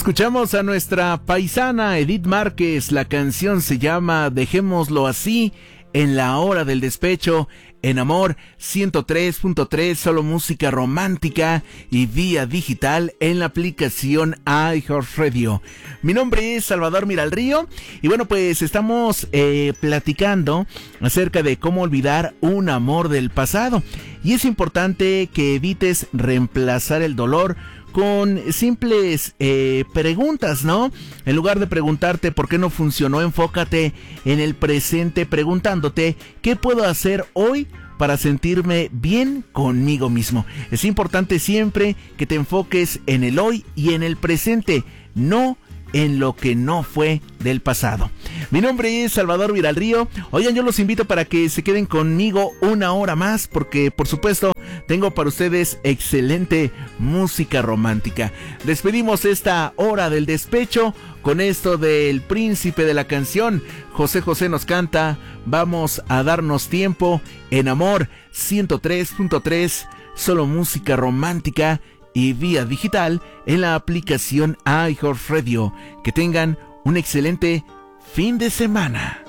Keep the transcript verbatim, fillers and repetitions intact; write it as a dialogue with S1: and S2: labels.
S1: Escuchamos a nuestra paisana Edith Márquez. La canción se llama Dejémoslo Así, en la hora del despecho, en Amor ciento tres punto tres, solo música romántica y vía digital en la aplicación iHeartRadio. Mi nombre es Salvador Miralrío y bueno, pues estamos eh, platicando acerca de cómo olvidar un amor del pasado. Y es importante que evites reemplazar el dolor con simples eh, preguntas, ¿no? En lugar de preguntarte por qué no funcionó, enfócate en el presente preguntándote ¿qué puedo hacer hoy para sentirme bien conmigo mismo? Es importante siempre que te enfoques en el hoy y en el presente, no en lo que no fue del pasado. Mi nombre es Salvador Miralrío. Oigan, yo los invito para que se queden conmigo una hora más, porque por supuesto tengo para ustedes excelente música romántica. Despedimos esta hora del despecho con esto del príncipe de la canción. José José nos canta Vamos a darnos tiempo, en Amor ciento tres punto tres, solo música romántica y vía digital en la aplicación iHeartRadio. Que tengan un excelente fin de semana.